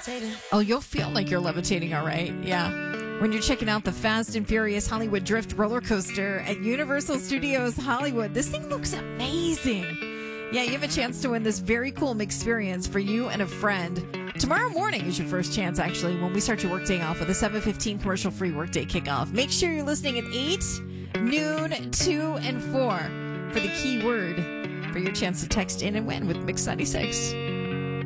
Oh, you'll feel like you're levitating, all right. Yeah. When you're checking out the Fast and Furious Hollywood Drift roller coaster at Universal Studios Hollywood. This thing looks amazing. Yeah, you have a chance to win this very cool experience for you and a friend. Tomorrow morning is your first chance, actually, when we start your workday off with a 7:15 commercial-free workday kickoff. Make sure you're listening at 8, noon, 2, and 4 for the keyword for your chance to text in and win with Mix 96.